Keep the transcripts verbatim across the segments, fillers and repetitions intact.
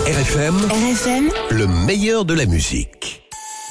R F M, R F M, le meilleur de la musique.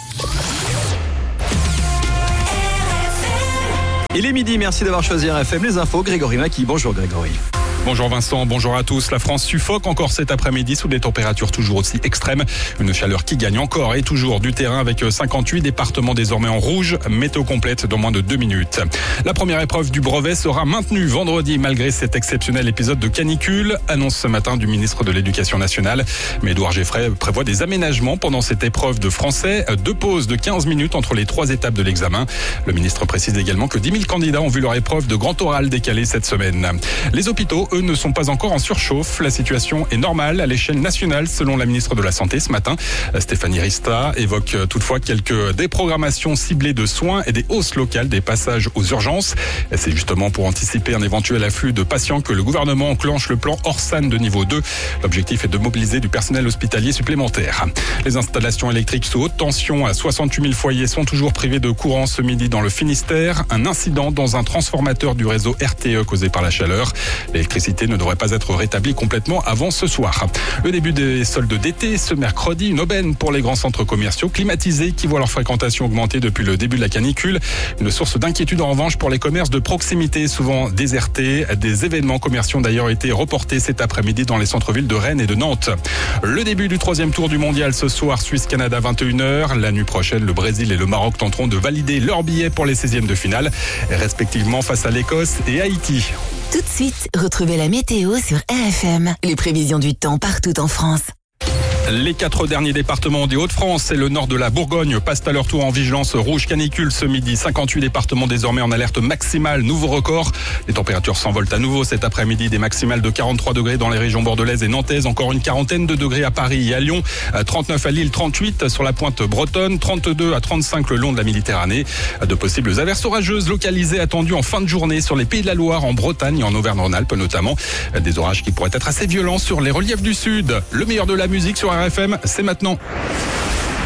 Il est midi, merci d'avoir choisi R F M. Les infos, Grégory Maki. Bonjour Grégory. Bonjour Vincent, bonjour à tous. La France suffoque encore cet après-midi sous des températures toujours aussi extrêmes. Une chaleur qui gagne encore et toujours du terrain avec cinquante-huit départements désormais en rouge. Météo complète dans moins de deux minutes. La première épreuve du brevet sera maintenue vendredi malgré cet exceptionnel épisode de canicule. Annonce ce matin du ministre de l'Éducation nationale. Mais Édouard Geffray prévoit des aménagements pendant cette épreuve de français. Deux pauses de quinze minutes entre les trois étapes de l'examen. Le ministre précise également que dix mille candidats ont vu leur épreuve de grand oral décalée cette semaine. Les hôpitaux, eux, ne sont pas encore en surchauffe. La situation est normale à l'échelle nationale selon la ministre de la Santé ce matin. Stéphanie Rista évoque toutefois quelques déprogrammations ciblées de soins et des hausses locales des passages aux urgences. C'est justement pour anticiper un éventuel afflux de patients que le gouvernement enclenche le plan Orsan de niveau deux. L'objectif est de mobiliser du personnel hospitalier supplémentaire. Les installations électriques sous haute tension à soixante-huit mille foyers sont toujours privés de courant ce midi dans le Finistère. Un incident dans un transformateur du réseau R T E causé par la chaleur. L'électricité ne devrait pas être rétablie complètement avant ce soir. Le début des soldes d'été, ce mercredi, une aubaine pour les grands centres commerciaux climatisés qui voient leur fréquentation augmenter depuis le début de la canicule. Une source d'inquiétude en revanche pour les commerces de proximité, souvent désertés. Des événements commerciaux ont d'ailleurs été reportés cet après-midi dans les centres-villes de Rennes et de Nantes. Le début du troisième tour du mondial ce soir, Suisse-Canada vingt et une heures. La nuit prochaine, le Brésil et le Maroc tenteront de valider leurs billets pour les seizièmes de finale, respectivement face à l'Écosse et Haïti. Tout de suite, retrouvez la météo sur R F M. Les prévisions du temps partout en France. Les quatre derniers départements des Hauts-de-France et le nord de la Bourgogne passent à leur tour en vigilance rouge canicule ce midi. cinquante-huit départements désormais en alerte maximale, nouveau record. Les températures s'envolent à nouveau cet après-midi, des maximales de quarante-trois degrés dans les régions bordelaises et nantaises, encore une quarantaine de degrés à Paris et à Lyon, trente-neuf à Lille, trente-huit sur la pointe bretonne, trente-deux à trente-cinq le long de la Méditerranée. De possibles averses orageuses localisées attendues en fin de journée sur les Pays de la Loire, en Bretagne et en Auvergne-Rhône-Alpes notamment. Des orages qui pourraient être assez violents sur les reliefs du sud. Le meilleur de la musique sur R F M, c'est maintenant.